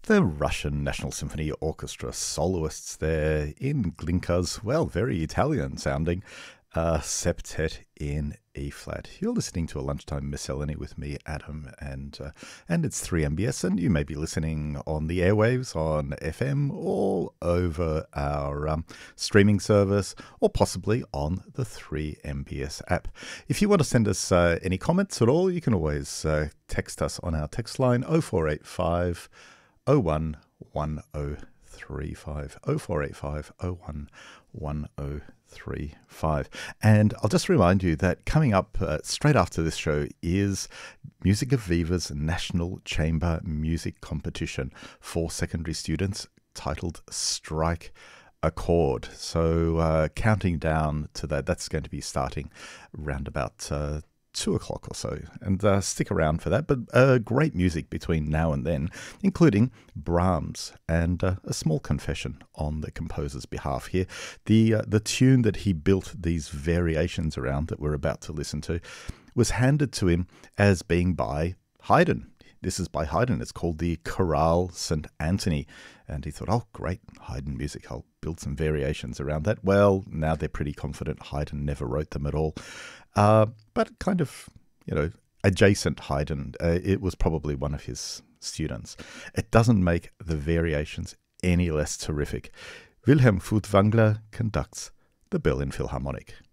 The Russian National Symphony Orchestra soloists there in Glinka's, well, very Italian sounding, septet in E flat. You're listening to a lunchtime miscellany with me, Adam, and it's 3MBS, and you may be listening on the airwaves on FM or over our streaming service, or possibly on the 3MBS app. If you want to send us any comments at all, you can always text us on our text line 0485 01 1035 0485 01 1035. And I'll just remind you that coming up straight after this show is Music of Viva's National Chamber Music Competition for secondary students, titled Strike a Chord. So counting down to that's going to be starting around about 2 o'clock or so, and stick around for that. But great music between now and then, including Brahms, and a small confession on the composer's behalf here. The tune that he built these variations around that we're about to listen to was handed to him as being by Haydn. This is by Haydn. It's called the Chorale St. Anthony. And he thought, oh, great, Haydn music. I'll build some variations around that. Well, now they're pretty confident Haydn never wrote them at all. But kind of, adjacent Haydn. It was probably one of his students. It doesn't make the variations any less terrific. Wilhelm Furtwängler conducts the Berlin Philharmonic.